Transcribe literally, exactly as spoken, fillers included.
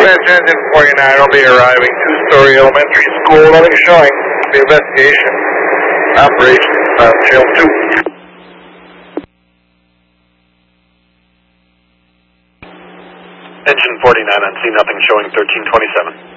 Dispatch engine forty-nine will be arriving. Two-story elementary school. Nothing showing. The investigation. Operations on channel two. Engine forty-nine on scene, nothing showing, thirteen twenty-seven.